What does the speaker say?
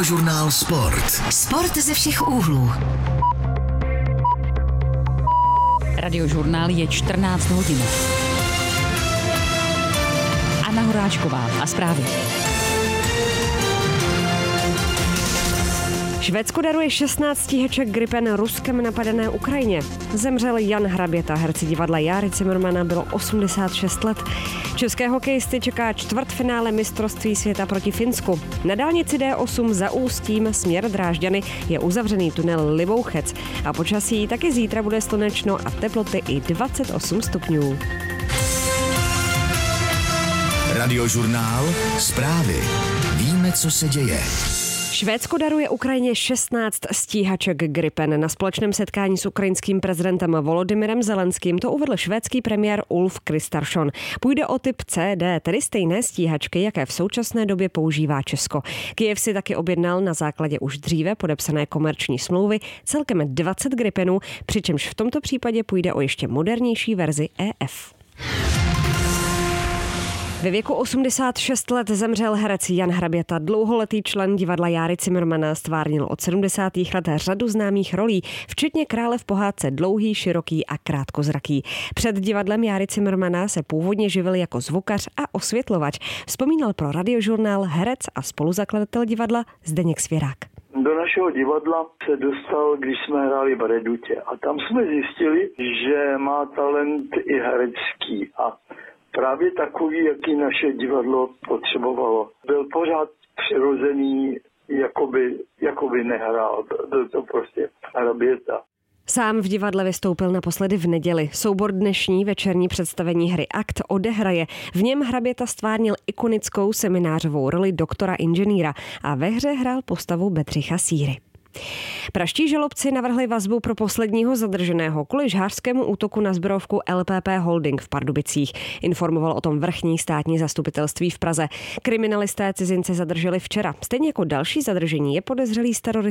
Radiožurnál Sport. Sport ze všech úhlů. Radiožurnál je 14 hodin. Anna Horáčková a zprávy. Švédsko daruje 16 stíhaček Gripen Ruskem napadené Ukrajině. Zemřel Jan Hraběta, herci divadla Járy Cimrmana, bylo 86 let. České hokejisty čeká čtvrtfinále mistrovství světa proti Finsku. Na dálnici D8 za Ústím směr Drážďany je uzavřený tunel Libouchec a počasí taky zítra bude slunečno a teploty i 28 stupňů. Radiožurnál Zprávy. Víme, co se děje. Švédsko daruje Ukrajině 16 stíhaček Gripen. Na společném setkání s ukrajinským prezidentem Volodymyrem Zelenským to uvedl švédský premiér Ulf Kristersson. Půjde o typ CD, tedy stejné stíhačky, jaké v současné době používá Česko. Kyjev si taky objednal na základě už dříve podepsané komerční smlouvy celkem 20 Gripenů, přičemž v tomto případě půjde o ještě modernější verzi EF. Ve věku 86 let zemřel herec Jan Hraběta, dlouholetý člen divadla Járy Cimrmana, stvárnil od 70. let řadu známých rolí, včetně krále v pohádce Dlouhý, široký a krátkozraký. Před divadlem Járy Cimrmana se původně živil jako zvukař a osvětlovač. Vzpomínal pro Radiožurnál herec a spoluzakladatel divadla Zdeněk Svěrák. Do našeho divadla se dostal, když jsme hráli v Redutě, a tam jsme zjistili, že má talent i herecký a právě takový, jaký naše divadlo potřebovalo. Byl pořád přirozený, jakoby nehrál. Byl to prostě Hraběta. Sám v divadle vystoupil naposledy v neděli. Soubor dnešní večerní představení hry Akt odehraje. V něm Hraběta stvárnil ikonickou seminářovou roli doktora inženýra a ve hře hrál postavu Bedřicha Síry. Pražští žalobci navrhli vazbu pro posledního zadrženého kvůli žhářskému útoku na zbrojovku LPP Holding v Pardubicích. Informoval o tom vrchní státní zastupitelství v Praze. Kriminalisté cizince zadrželi včera. Stejně jako další zadržení je podezřelý z terorismu